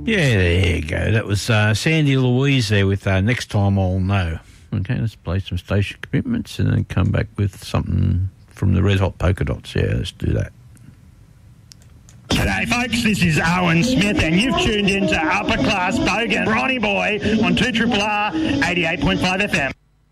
Yeah, there you go. That was Sandy Louise there with Next Time I'll Know. Okay, let's play some station commitments and then come back with something from the Red Hot Polka Dots. Yeah, let's do that. G'day folks, this is Owen Smith and you've tuned into Upper Class Bogan, Ronnie Boy on 2RRR 88.5 FM.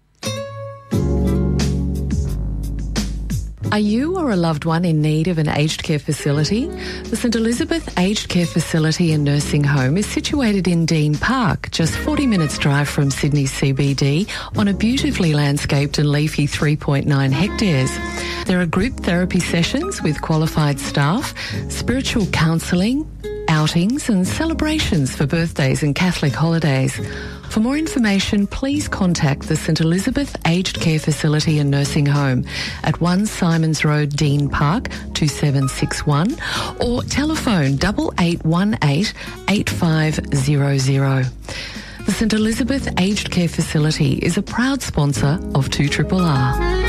Are you or a loved one in need of an aged care facility? The St Elizabeth Aged Care Facility and Nursing Home is situated in Dean Park, just 40 minutes drive from Sydney CBD, on a beautifully landscaped and leafy 3.9 hectares. There are group therapy sessions with qualified staff, spiritual counselling, outings and celebrations for birthdays and Catholic holidays. For more information, please contact the St Elizabeth Aged Care Facility and Nursing Home at 1 Simons Road, Dean Park, 2761, or telephone 8818 8500. The St Elizabeth Aged Care Facility is a proud sponsor of 2RRR.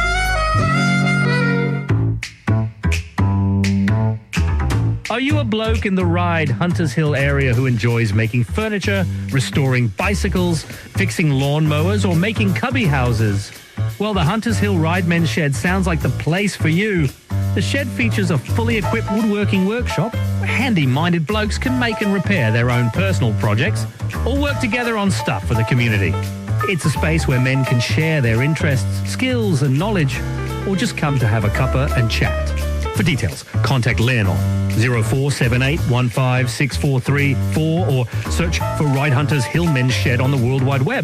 Are you a bloke in the Ryde, Hunters Hill area who enjoys making furniture, restoring bicycles, fixing lawnmowers, or making cubby houses? Well, the Hunters Hill Ryde Men's Shed sounds like the place for you. The shed features a fully equipped woodworking workshop where handy-minded blokes can make and repair their own personal projects or work together on stuff for the community. It's a space where men can share their interests, skills and knowledge, or just come to have a cuppa and chat. For details, contact Len on 0478 15643 or search for Ryde Hunters Hill Men's Shed on the World Wide Web.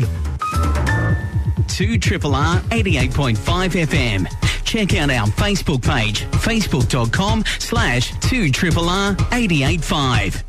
2RRR 88.5 FM. Check out our Facebook page, facebook.com/2RRR 885.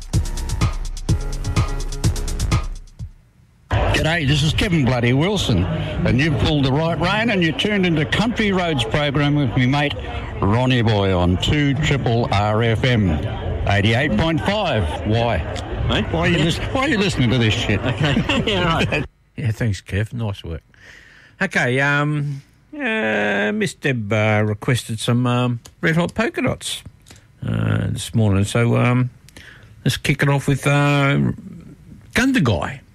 G'day, this is Kevin Bloody Wilson, and you've pulled the right rein and you tuned into Country Roads program with me mate Ronnie Boy on 2RRR FM 88.5. Why? Hey? Why are you listening to this shit? Okay. Yeah, right. Yeah, thanks, Kev. Nice work. Okay, Miss Deb requested some Red Hot Polka Dots this morning, so let's kick it off with Gundagai.